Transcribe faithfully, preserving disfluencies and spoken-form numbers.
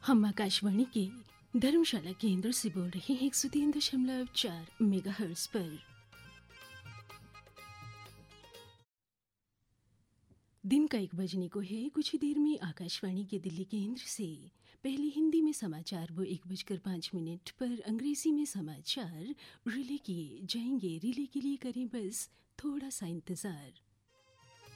हम आकाशवाणी के धर्मशाला केंद्र से बोल रहे हैं एक सौ तीन दशमलव चार मेगा हर्ट्ज पर। दिन का एक बजने को है। कुछ ही देर में आकाशवाणी के दिल्ली केंद्र से पहले हिंदी में समाचार वो एक बजकर पाँच मिनट पर अंग्रेजी में समाचार रिले किए जाएंगे। रिले के लिए करें बस थोड़ा सा इंतज़ार।